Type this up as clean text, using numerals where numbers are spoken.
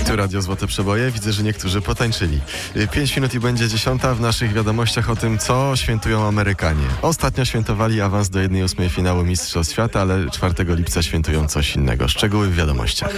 Tu Radio Złote Przeboje. Widzę, że niektórzy potańczyli. 5 minut i będzie 10. W naszych wiadomościach o tym, co świętują Amerykanie. Ostatnio świętowali awans do 1/8 finału Mistrzostw Świata, ale 4 lipca świętują coś innego. Szczegóły w wiadomościach.